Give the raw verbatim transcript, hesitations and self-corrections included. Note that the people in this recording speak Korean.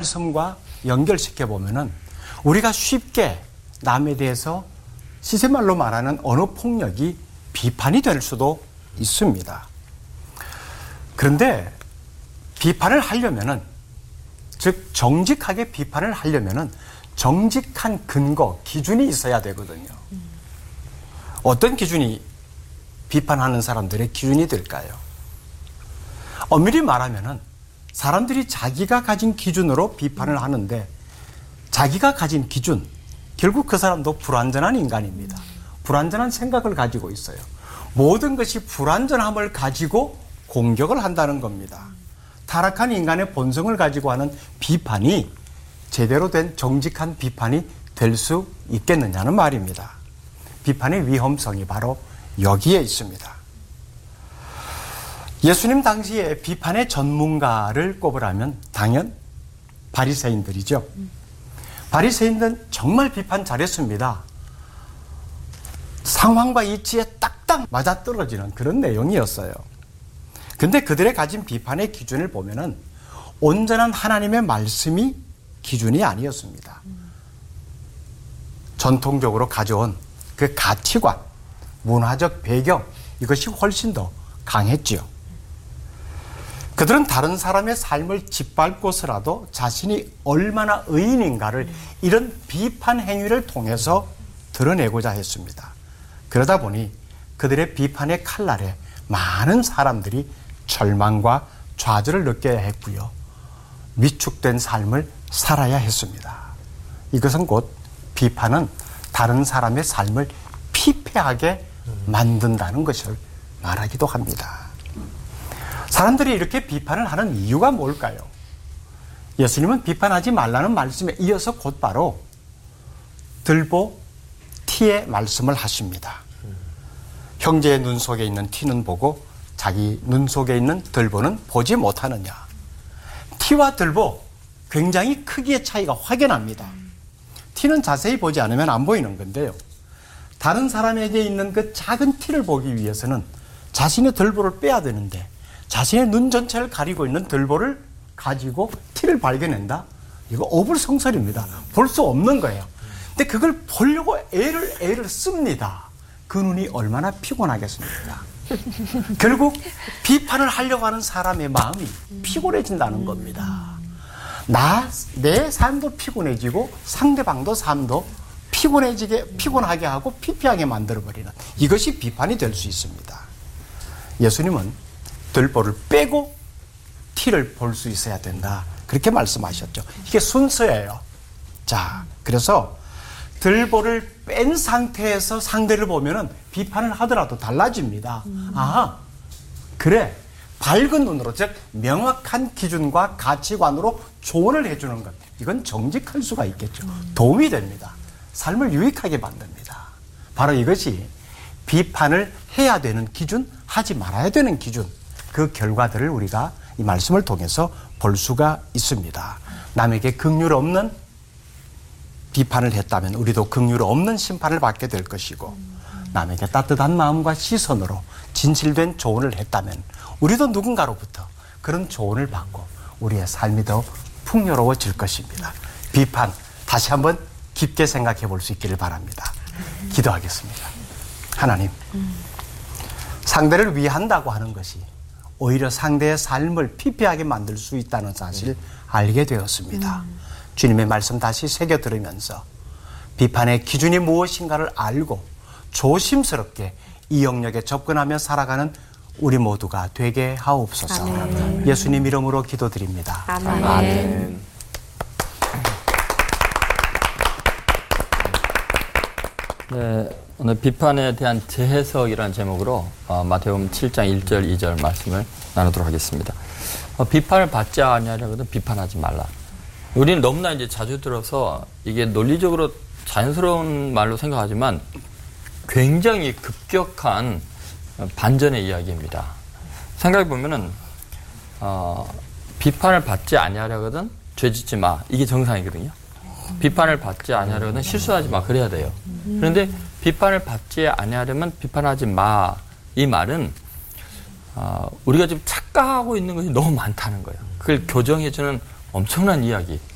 말씀과 연결시켜 보면은 우리가 쉽게 남에 대해서 시세말로 말하는 언어 폭력이 비판이 될 수도 있습니다. 그런데 비판을 하려면은, 즉 정직하게 비판을 하려면은 정직한 근거, 기준이 있어야 되거든요. 어떤 기준이 비판하는 사람들의 기준이 될까요? 엄밀히 말하면은 사람들이 자기가 가진 기준으로 비판을 하는데, 자기가 가진 기준, 결국 그 사람도 불완전한 인간입니다. 불완전한 생각을 가지고 있어요. 모든 것이 불완전함을 가지고 공격을 한다는 겁니다. 타락한 인간의 본성을 가지고 하는 비판이 제대로 된 정직한 비판이 될 수 있겠느냐는 말입니다. 비판의 위험성이 바로 여기에 있습니다. 예수님 당시에 비판의 전문가를 꼽으라면 당연 바리새인들이죠. 바리새인들은 정말 비판 잘했습니다. 상황과 이치에 딱딱 맞아떨어지는 그런 내용이었어요. 근데 그들의 가진 비판의 기준을 보면은 온전한 하나님의 말씀이 기준이 아니었습니다. 전통적으로 가져온 그 가치관, 문화적 배경, 이것이 훨씬 더 강했지요. 그들은 다른 사람의 삶을 짓밟고서라도 자신이 얼마나 의인인가를 이런 비판 행위를 통해서 드러내고자 했습니다. 그러다 보니 그들의 비판의 칼날에 많은 사람들이 절망과 좌절을 느껴야 했고요. 위축된 삶을 살아야 했습니다. 이것은 곧 비판은 다른 사람의 삶을 피폐하게 만든다는 것을 말하기도 합니다. 사람들이 이렇게 비판을 하는 이유가 뭘까요? 예수님은 비판하지 말라는 말씀에 이어서 곧바로 들보 티의 말씀을 하십니다. 형제의 눈 속에 있는 티는 보고 자기 눈 속에 있는 들보는 보지 못하느냐. 티와 들보 굉장히 크기의 차이가 확연합니다. 티는 자세히 보지 않으면 안 보이는 건데요. 다른 사람에게 있는 그 작은 티를 보기 위해서는 자신의 들보를 빼야 되는데 자신의 눈 전체를 가리고 있는 들보를 가지고 티를 발견한다? 이거 어불성설입니다. 볼 수 없는 거예요. 근데 그걸 보려고 애를 애를 씁니다. 그 눈이 얼마나 피곤하겠습니까? 결국 비판을 하려고 하는 사람의 마음이 피곤해진다는 겁니다. 나, 내 삶도 피곤해지고 상대방도 삶도 피곤해지게, 피곤하게 하고 피폐하게 만들어버리는 이것이 비판이 될 수 있습니다. 예수님은 들보를 빼고 티를 볼 수 있어야 된다. 그렇게 말씀하셨죠. 이게 순서예요. 자, 그래서 들보를 뺀 상태에서 상대를 보면은 비판을 하더라도 달라집니다. 음. 아, 그래. 밝은 눈으로, 즉 명확한 기준과 가치관으로 조언을 해주는 것. 이건 정직할 수가 있겠죠. 음. 도움이 됩니다. 삶을 유익하게 만듭니다. 바로 이것이 비판을 해야 되는 기준, 하지 말아야 되는 기준. 그 결과들을 우리가 이 말씀을 통해서 볼 수가 있습니다. 남에게 긍휼 없는 비판을 했다면 우리도 긍휼 없는 심판을 받게 될 것이고, 남에게 따뜻한 마음과 시선으로 진실된 조언을 했다면 우리도 누군가로부터 그런 조언을 받고 우리의 삶이 더 풍요로워질 것입니다. 비판 다시 한번 깊게 생각해 볼 수 있기를 바랍니다. 기도하겠습니다. 하나님, 상대를 위한다고 하는 것이 오히려 상대의 삶을 피폐하게 만들 수 있다는 사실을 알게 되었습니다. 음. 주님의 말씀 다시 새겨 들으면서 비판의 기준이 무엇인가를 알고 조심스럽게 이 영역에 접근하며 살아가는 우리 모두가 되게 하옵소서. 아멘. 예수님 이름으로 기도드립니다. 아멘. 아멘. 네, 오늘 비판에 대한 재해석이라는 제목으로 어, 마태복음 칠 장 일 절 이 절 말씀을 나누도록 하겠습니다. 어, 비판을 받지 아니하려거든 비판하지 말라. 우리는 너무나 이제 자주 들어서 이게 논리적으로 자연스러운 말로 생각하지만 굉장히 급격한 반전의 이야기입니다. 생각해 보면은 어, 비판을 받지 아니하려거든 죄짓지 마. 이게 정상이거든요. 비판을 받지 아니하려거든 실수하지 마. 그래야 돼요. 그런데 비판을 받지 아니하려면 비판하지 마. 이 말은 어, 우리가 지금 착각하고 있는 것이 너무 많다는 거예요. 그걸 교정해주는 엄청난 이야기.